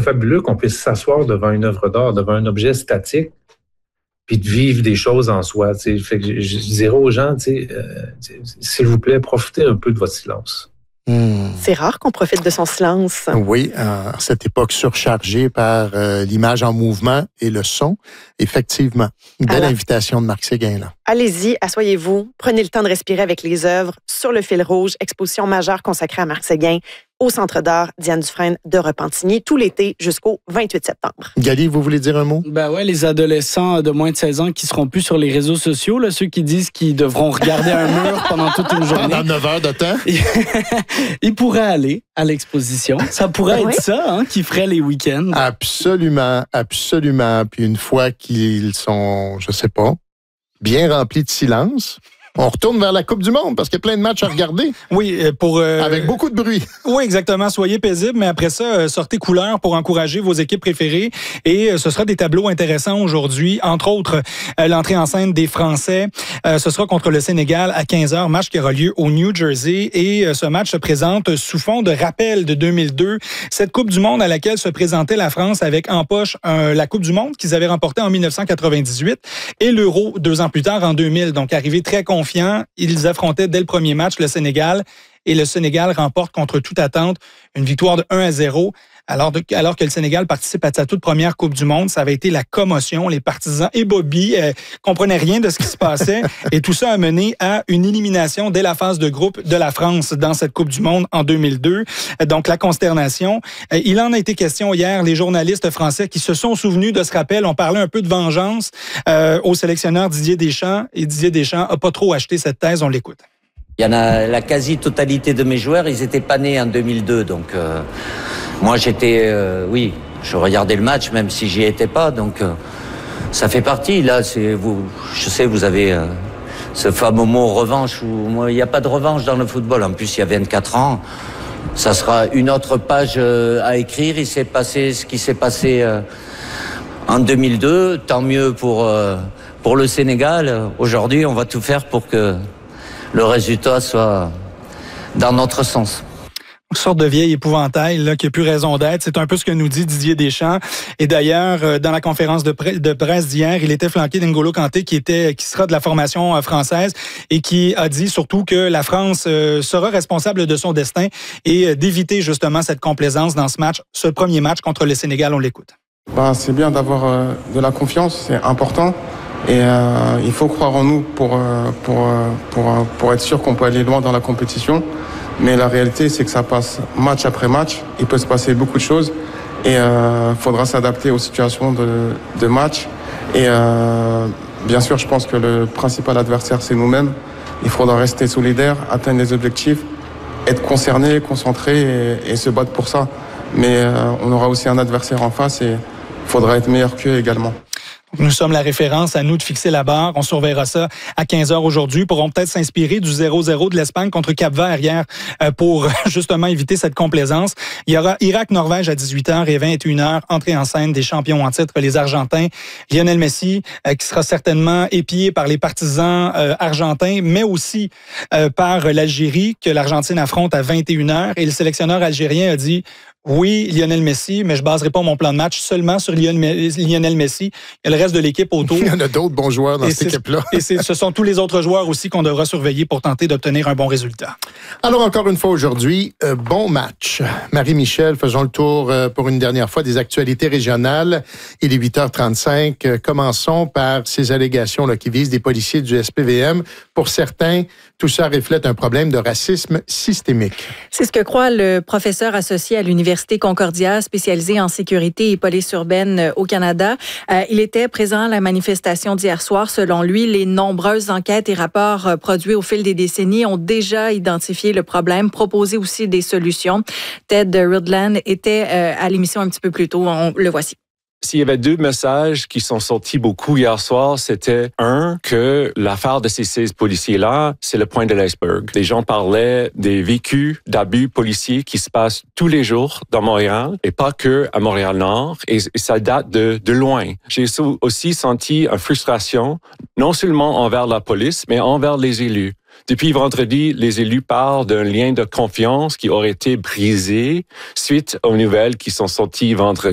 fabuleux qu'on puisse s'asseoir devant une œuvre d'art, devant un objet statique, puis de vivre des choses en soi. Fait que je dirais aux gens, s'il vous plaît, profitez un peu de votre silence. C'est rare qu'on profite de son silence. Oui, à cette époque surchargée par l'image en mouvement et le son. Effectivement, une belle invitation de Marc Séguin, là. Allez-y, asseyez-vous, prenez le temps de respirer avec les œuvres. Sur le fil rouge, exposition majeure consacrée à Marc Séguin au Centre d'art Diane Dufresne de Repentigny, tout l'été jusqu'au 28 septembre. Gali, vous voulez dire un mot? Ben ouais, les adolescents de moins de 16 ans qui seront plus sur les réseaux sociaux, là, ceux qui disent qu'ils devront regarder un mur pendant toute une journée. Pendant 9 heures de temps? Ils pourraient aller à l'exposition. Ça pourrait être ça, qui ferait les week-ends. Absolument, absolument. Puis une fois qu'ils sont, je sais pas, bien remplis de silence, on retourne vers la Coupe du Monde parce qu'il y a plein de matchs à regarder. Oui, avec beaucoup de bruit. Oui, exactement. Soyez paisibles, mais après ça, sortez couleur pour encourager vos équipes préférées. Et ce sera des tableaux intéressants aujourd'hui. Entre autres, l'entrée en scène des Français. Ce sera contre le Sénégal à 15h, match qui aura lieu au New Jersey. Et ce match se présente sous fond de rappel de 2002. Cette Coupe du Monde à laquelle se présentait la France avec en poche la Coupe du Monde qu'ils avaient remportée en 1998 et l'Euro 2 ans plus tard en 2000. Donc, arrivé très confiant. Ils affrontaient dès le premier match le Sénégal et le Sénégal remporte contre toute attente une victoire de 1-0. Alors que le Sénégal participe à sa toute première Coupe du Monde, ça avait été la commotion. Les partisans et Bobby comprenaient rien de ce qui se passait et tout ça a mené à une élimination dès la phase de groupe de la France dans cette Coupe du Monde en 2002. Donc la consternation. Il en a été question hier. Les journalistes français qui se sont souvenus de ce rappel ont parlé un peu de vengeance au sélectionneur Didier Deschamps. Et Didier Deschamps n'a pas trop acheté cette thèse. On l'écoute. Il y en a la quasi-totalité de mes joueurs, ils n'étaient pas nés en 2002. Donc moi j'étais, je regardais le match même si j'y étais pas. Donc ça fait partie. Là, je sais, vous avez ce fameux mot revanche. Il n'y a pas de revanche dans le football. En plus, il y a 24 ans. Ça sera une autre page à écrire. Il s'est passé ce qui s'est passé en 2002. Tant mieux pour le Sénégal. Aujourd'hui, on va tout faire pour que le résultat soit dans notre sens. Une sorte de vieil épouvantail là, qui n'a plus raison d'être. C'est un peu ce que nous dit Didier Deschamps. Et d'ailleurs, dans la conférence de presse d'hier, il était flanqué d'Ngolo Kanté qui sera de la formation française et qui a dit surtout que la France sera responsable de son destin et d'éviter justement cette complaisance dans ce premier match contre le Sénégal. On l'écoute. C'est bien d'avoir de la confiance, c'est important. Et il faut croire en nous pour être sûr qu'on peut aller loin dans la compétition. Mais la réalité, c'est que ça passe match après match. Il peut se passer beaucoup de choses. Et faudra s'adapter aux situations de match. Et bien sûr, je pense que le principal adversaire, c'est nous-mêmes. Il faudra rester solidaire, atteindre les objectifs, être concerné, concentré et se battre pour ça. Mais on aura aussi un adversaire en face et il faudra être meilleur qu'eux également. Nous sommes la référence, à nous de fixer la barre. On surveillera ça à 15h aujourd'hui. Pourront peut-être s'inspirer du 0-0 de l'Espagne contre Cap-Vert hier pour justement éviter cette complaisance. Il y aura Irak-Norvège à 18h et 21h, entrée en scène des champions en titre, les Argentins. Lionel Messi, qui sera certainement épié par les partisans argentins, mais aussi par l'Algérie, que l'Argentine affronte à 21h. Et le sélectionneur algérien a dit... Oui, Lionel Messi, mais je ne baserai pas mon plan de match seulement sur Lionel Messi. Il y a le reste de l'équipe autour. Il y en a d'autres bons joueurs dans cette équipe-là. Et ce sont tous les autres joueurs aussi qu'on devra surveiller pour tenter d'obtenir un bon résultat. Alors, encore une fois aujourd'hui, bon match. Marie-Michel, faisons le tour pour une dernière fois des actualités régionales. Il est 8h35. Commençons par ces allégations là, qui visent des policiers du SPVM. Pour certains, tout ça reflète un problème de racisme systémique. C'est ce que croit le professeur associé à l'Université Concordia, spécialisé en sécurité et police urbaine au Canada. Il était présent à la manifestation d'hier soir. Selon lui, les nombreuses enquêtes et rapports produits au fil des décennies ont déjà identifié le problème, proposé aussi des solutions. Ted Rudland était à l'émission un petit peu plus tôt. Le voici. S'il y avait deux messages qui sont sortis beaucoup hier soir, c'était que l'affaire de ces 16 policiers-là, c'est le point de l'iceberg. Les gens parlaient des vécus d'abus policiers qui se passent tous les jours dans Montréal et pas que à Montréal-Nord. Et ça date de loin. J'ai aussi senti une frustration, non seulement envers la police, mais envers les élus. Depuis vendredi, les élus parlent d'un lien de confiance qui aurait été brisé suite aux nouvelles qui sont sorties vendredi.